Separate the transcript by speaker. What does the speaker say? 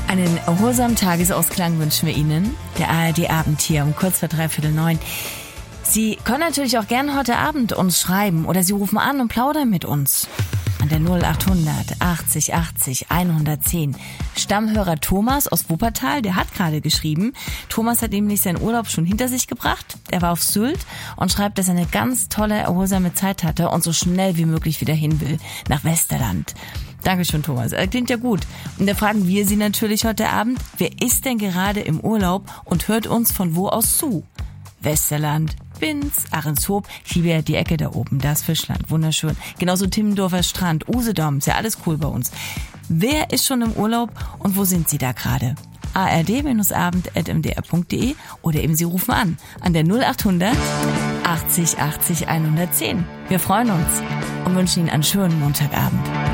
Speaker 1: Einen erholsamen Tagesausklang wünschen wir Ihnen. Der ARD-Abend hier um kurz vor 8:45. Sie können natürlich auch gerne heute Abend uns schreiben oder Sie rufen an und plaudern mit uns. An der 0800 80 80 110. Stammhörer Thomas aus Wuppertal, der hat gerade geschrieben. Thomas hat nämlich seinen Urlaub schon hinter sich gebracht. Er war auf Sylt und schreibt, dass er eine ganz tolle, erholsame Zeit hatte und so schnell wie möglich wieder hin will, nach Westerland. Dankeschön, Thomas. Klingt ja gut. Und da fragen wir Sie natürlich heute Abend, wer ist denn gerade im Urlaub und hört uns von wo aus zu? Westerland, Binz, Ahrenshoop, ich liebe ja die Ecke da oben, das Fischland, wunderschön. Genauso Timmendorfer Strand, Usedom, ist ja alles cool bei uns. Wer ist schon im Urlaub und wo sind Sie da gerade? ard-abend@mdr.de oder eben Sie rufen an der 0800 80 80 110. Wir freuen uns und wünschen Ihnen einen schönen Montagabend.